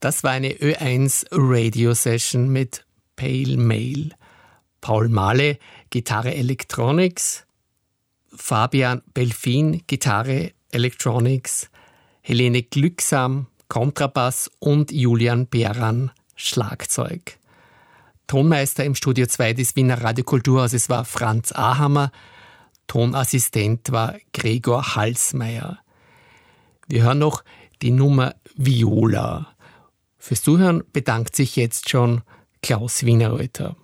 Das war eine Ö1 Radio Session mit Pale Mail. Paul Mahle, Gitarre Electronics, Fabian Belfin, Gitarre Electronics, Helene Glücksam, Kontrabass und Julian Beran, Schlagzeug. Tonmeister im Studio 2 des Wiener Radiokulturhauses war Franz Ahammer, Tonassistent war Gregor Halsmeier. Wir hören noch die Nummer Viola. Fürs Zuhören bedankt sich jetzt schon Klaus Wienerreuter.